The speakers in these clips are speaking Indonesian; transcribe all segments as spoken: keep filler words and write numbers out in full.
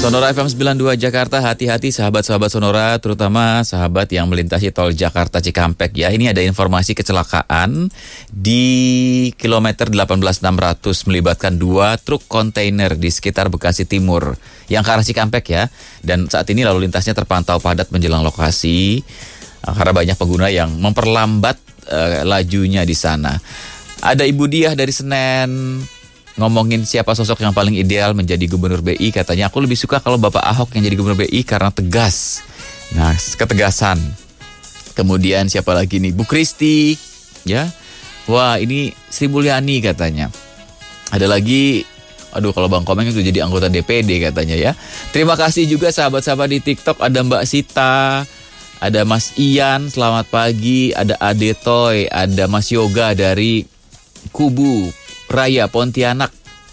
Sonora F M sembilan puluh dua Jakarta, hati-hati sahabat-sahabat Sonora, terutama sahabat yang melintasi tol Jakarta Cikampek ya. Ini ada informasi kecelakaan di kilometer delapan belas enam ratus melibatkan dua truk kontainer di sekitar Bekasi Timur yang ke arah Cikampek ya. Dan saat ini lalu lintasnya terpantau padat menjelang lokasi karena banyak pengguna yang memperlambat uh, lajunya di sana. Ada Ibu Diah dari Senen ngomongin siapa sosok yang paling ideal menjadi gubernur B I. Katanya, aku lebih suka kalau Bapak Ahok yang jadi gubernur B I karena tegas. Nah, ketegasan. Kemudian siapa lagi nih? Bu Kristi, ya. Wah, ini Sri Mulyani katanya. Ada lagi, aduh kalau Bang Komeng itu jadi anggota D P D katanya ya. Terima kasih juga sahabat-sahabat di TikTok. Ada Mbak Sita, ada Mas Ian, selamat pagi. Ada Ade Toy, ada Mas Yoga dari Kubu Raya Pontianak.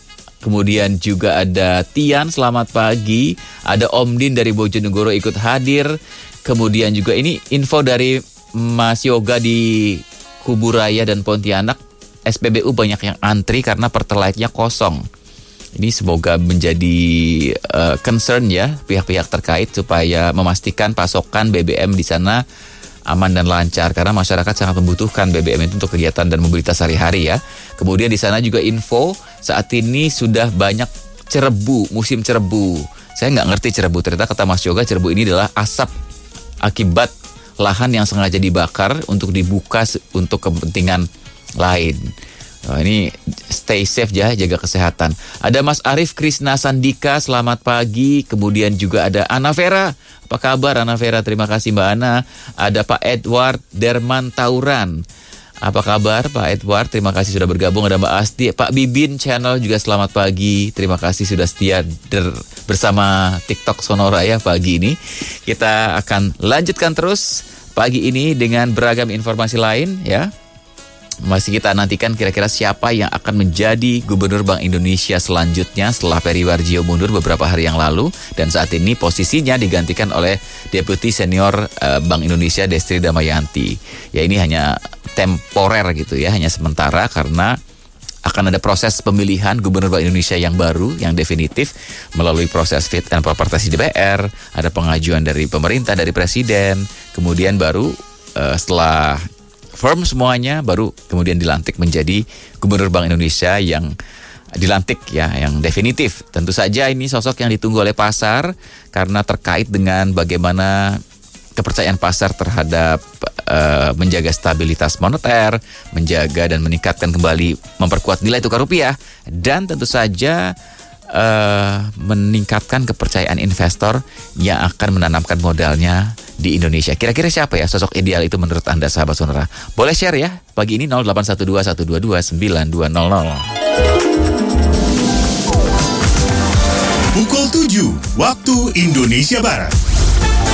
Kemudian juga ada Tian, selamat pagi. Ada Om Din dari Bojonegoro ikut hadir. Kemudian juga ini info dari Mas Yoga di Kubu Raya dan Pontianak. S P B U banyak yang antri karena pertalaitnya kosong. Ini semoga menjadi uh, concern ya pihak-pihak terkait supaya memastikan pasokan B B M di sana aman dan lancar karena masyarakat sangat membutuhkan B B M itu untuk kegiatan dan mobilitas sehari-hari ya. Kemudian di sana juga info saat ini sudah banyak cerebu, musim cerebu. Saya nggak ngerti cerebu, ternyata kata Mas Yoga cerebu ini adalah asap akibat lahan yang sengaja dibakar untuk dibuka untuk kepentingan lain. Oh, ini stay safe ya, jaga kesehatan. Ada Mas Arif Krisna Sandika, selamat pagi. Kemudian juga ada Ana Vera. Apa kabar Ana Vera? Terima kasih Mbak Ana. Ada Pak Edward Derman Tauran. Apa kabar Pak Edward? Terima kasih sudah bergabung. Ada Mbak Asti. Pak Bibin Channel juga selamat pagi. Terima kasih sudah setia der- bersama TikTok Sonora ya pagi ini. Kita akan lanjutkan terus pagi ini dengan beragam informasi lain ya. Masih kita nantikan kira-kira siapa yang akan menjadi Gubernur Bank Indonesia selanjutnya setelah Peri Warjio mundur beberapa hari yang lalu. Dan saat ini posisinya digantikan oleh Deputi Senior uh, Bank Indonesia Destri Damayanti. Ya ini hanya temporer gitu ya, hanya sementara karena akan ada proses pemilihan Gubernur Bank Indonesia yang baru, yang definitif melalui proses fit and proper test di D P R. Ada pengajuan dari pemerintah, dari Presiden. Kemudian baru uh, setelah firm semuanya baru kemudian dilantik menjadi Gubernur Bank Indonesia yang dilantik ya, yang definitif. Tentu saja ini sosok yang ditunggu oleh pasar karena terkait dengan bagaimana kepercayaan pasar terhadap uh, menjaga stabilitas moneter, menjaga dan meningkatkan kembali, memperkuat nilai tukar rupiah, dan tentu saja uh, meningkatkan kepercayaan investor yang akan menanamkan modalnya di Indonesia. Kira-kira siapa ya sosok ideal itu menurut Anda sahabat Sonora? Boleh share ya pagi ini nol delapan satu dua satu dua dua sembilan dua nol nol. Pukul tujuh waktu Indonesia Barat.